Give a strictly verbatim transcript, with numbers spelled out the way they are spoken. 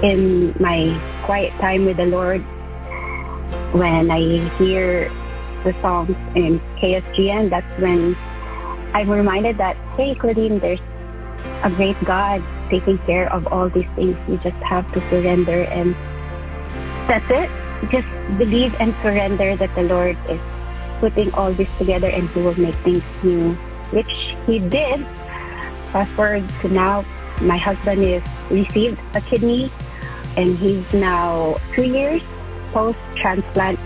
in my quiet time with the Lord, when I hear the songs in K S G N, that's when I'm reminded that, hey, Claudine, there's a great God taking care of all these things. You just have to surrender, and that's it. Just believe and surrender that the Lord is putting all this together and He will make things new, which He did. Fast forward to now, my husband is received a kidney, and he's now two years post-transplant